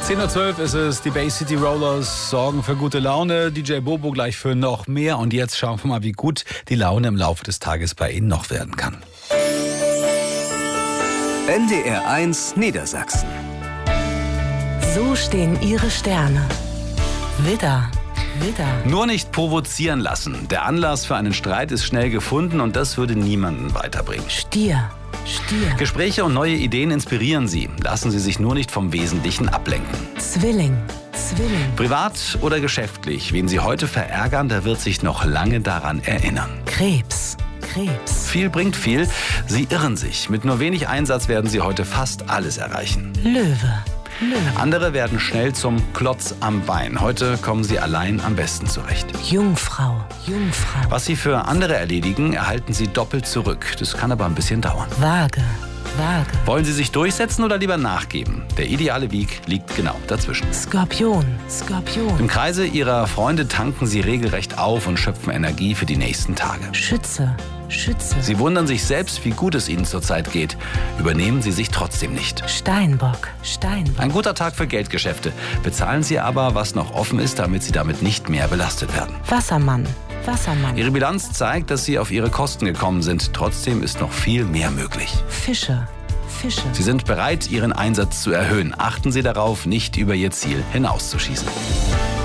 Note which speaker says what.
Speaker 1: 10:12 Uhr ist es, die Bay City Rollers sorgen für gute Laune, DJ Bobo gleich für noch mehr und jetzt schauen wir mal, wie gut die Laune im Laufe des Tages bei Ihnen noch werden kann.
Speaker 2: NDR 1 Niedersachsen.
Speaker 3: So stehen Ihre Sterne. Widder.
Speaker 1: Nur nicht provozieren lassen. Der Anlass für einen Streit ist schnell gefunden und das würde niemanden weiterbringen.
Speaker 3: Stier.
Speaker 1: Gespräche und neue Ideen inspirieren Sie. Lassen Sie sich nur nicht vom Wesentlichen ablenken.
Speaker 3: Zwilling.
Speaker 1: Privat oder geschäftlich, wen Sie heute verärgern, der wird sich noch lange daran erinnern.
Speaker 3: Krebs.
Speaker 1: Viel bringt viel. Sie irren sich. Mit nur wenig Einsatz werden Sie heute fast alles erreichen.
Speaker 3: Löwe.
Speaker 1: Andere werden schnell zum Klotz am Bein. Heute kommen Sie allein am besten zurecht.
Speaker 3: Jungfrau.
Speaker 1: Was Sie für andere erledigen, erhalten Sie doppelt zurück. Das kann aber ein bisschen dauern.
Speaker 3: Waage.
Speaker 1: Wollen Sie sich durchsetzen oder lieber nachgeben? Der ideale Weg liegt genau dazwischen.
Speaker 3: Skorpion.
Speaker 1: Im Kreise Ihrer Freunde tanken Sie regelrecht auf und schöpfen Energie für die nächsten Tage.
Speaker 3: Schütze.
Speaker 1: Sie wundern sich selbst, wie gut es Ihnen zurzeit geht. Übernehmen Sie sich trotzdem nicht.
Speaker 3: Steinbock.
Speaker 1: Ein guter Tag für Geldgeschäfte. Bezahlen Sie aber, was noch offen ist, damit Sie damit nicht mehr belastet werden.
Speaker 3: Wassermann.
Speaker 1: Ihre Bilanz zeigt, dass Sie auf Ihre Kosten gekommen sind. Trotzdem ist noch viel mehr möglich.
Speaker 3: Fische.
Speaker 1: Sie sind bereit, Ihren Einsatz zu erhöhen. Achten Sie darauf, nicht über Ihr Ziel hinauszuschießen.